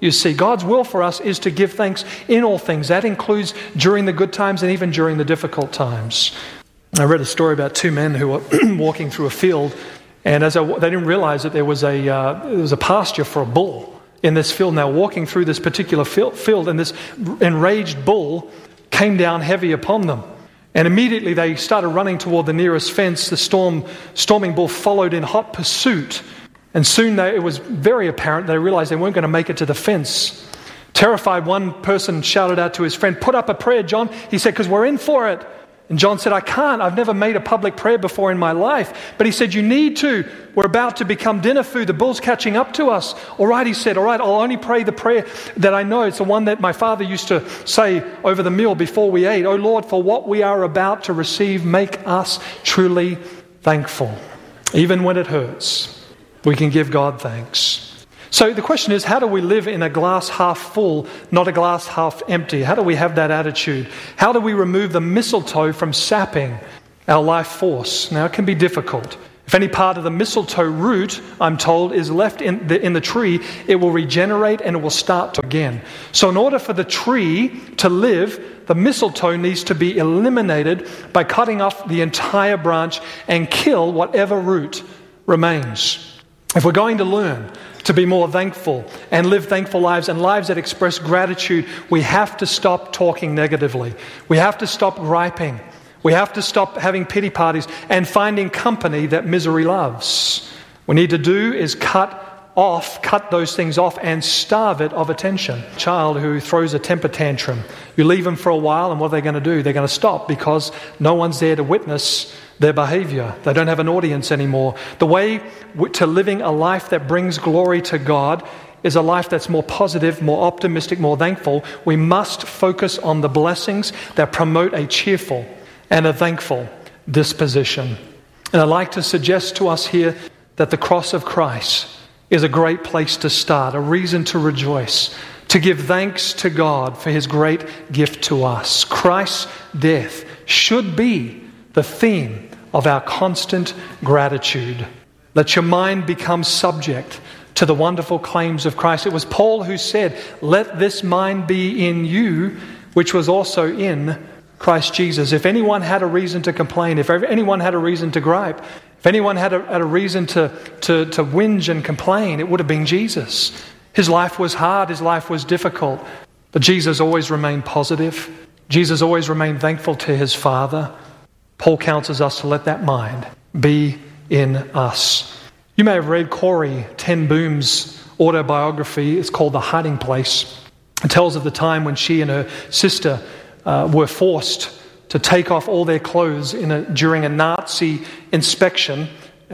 you see. God's will for us is to give thanks in all things. That includes during the good times and even during the difficult times. I read a story about two men who were walking through a field, and they didn't realize that there was a pasture for a bull in this field. Now, walking through this particular field, and this enraged bull came down heavy upon them. And immediately they started running toward the nearest fence. The storming bull followed in hot pursuit. And soon it was very apparent they realized they weren't going to make it to the fence. Terrified, one person shouted out to his friend, "Put up a prayer, John." He said, "Because we're in for it." And John said, "I can't. I've never made a public prayer before in my life." But he said, "You need to. We're about to become dinner food. The bull's catching up to us." "All right," he said, "all right, I'll only pray the prayer that I know. It's the one that my father used to say over the meal before we ate. Oh Lord, for what we are about to receive, make us truly thankful." Even when it hurts, we can give God thanks. So the question is, how do we live in a glass half full, not a glass half empty? How do we have that attitude? How do we remove the mistletoe from sapping our life force? Now, it can be difficult. If any part of the mistletoe root, I'm told, is left in the tree, it will regenerate and it will start again. So in order for the tree to live, the mistletoe needs to be eliminated by cutting off the entire branch and kill whatever root remains. If we're going to learn to be more thankful and live thankful lives and lives that express gratitude, we have to stop talking negatively. We have to stop griping. We have to stop having pity parties and finding company that misery loves. What we need to do is cut those things off and starve it of attention. A child who throws a temper tantrum, you leave them for a while, and what are they going to do? They're going to stop because no one's there to witness their behavior. They don't have an audience anymore. The way to living a life that brings glory to God is a life that's more positive, more optimistic, more thankful. We must focus on the blessings that promote a cheerful and a thankful disposition. And I'd like to suggest to us here that the cross of Christ is a great place to start, a reason to rejoice, to give thanks to God for his great gift to us. Christ's death should be the theme of our constant gratitude. Let your mind become subject to the wonderful claims of Christ. It was Paul who said, "Let this mind be in you, which was also in Christ Jesus." If anyone had a reason to complain, if anyone had a reason to gripe, if anyone had a reason to whinge and complain, it would have been Jesus. His life was hard, his life was difficult, but Jesus always remained positive. Jesus always remained thankful to his Father. Paul counsels us to let that mind be in us. You may have read Corrie ten Boom's autobiography. It's called The Hiding Place. It tells of the time when she and her sister were forced to take off all their clothes during a Nazi inspection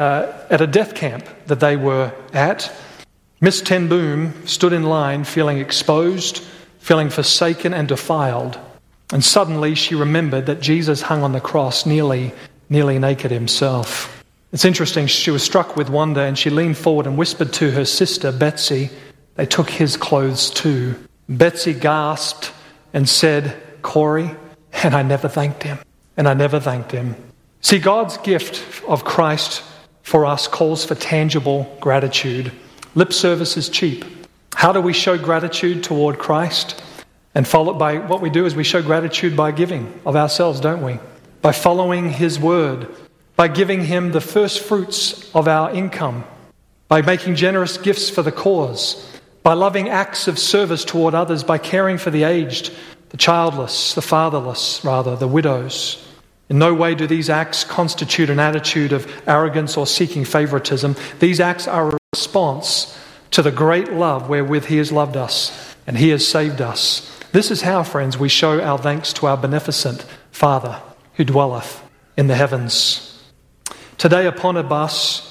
at a death camp that they were at. Miss ten Boom stood in line feeling exposed, feeling forsaken and defiled. And suddenly she remembered that Jesus hung on the cross nearly naked himself. It's interesting, she was struck with wonder and she leaned forward and whispered to her sister, Betsy, "They took his clothes too." Betsy gasped and said, "Corrie, and I never thanked him. And I never thanked him." See, God's gift of Christ for us calls for tangible gratitude. Lip service is cheap. How do we show gratitude toward Christ? And followed by what we do is we show gratitude by giving of ourselves, don't we? By following his word, by giving him the first fruits of our income, by making generous gifts for the cause, by loving acts of service toward others, by caring for the aged, the childless, the fatherless, the widows. In no way do these acts constitute an attitude of arrogance or seeking favoritism. These acts are a response to the great love wherewith he has loved us and he has saved us. This is how, friends, we show our thanks to our beneficent Father who dwelleth in the heavens. Today upon a bus,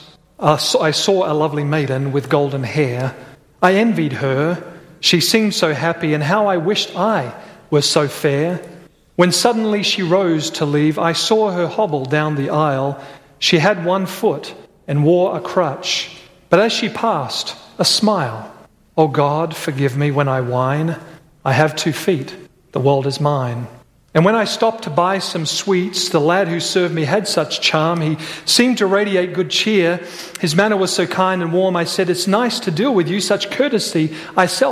I saw a lovely maiden with golden hair. I envied her. She seemed so happy, and how I wished I were so fair. When suddenly she rose to leave, I saw her hobble down the aisle. She had one foot and wore a crutch. But as she passed, a smile. "Oh God, forgive me when I whine. I have 2 feet, the world is mine." And when I stopped to buy some sweets, the lad who served me had such charm. He seemed to radiate good cheer. His manner was so kind and warm. I said, "It's nice to deal with you, such courtesy I seldom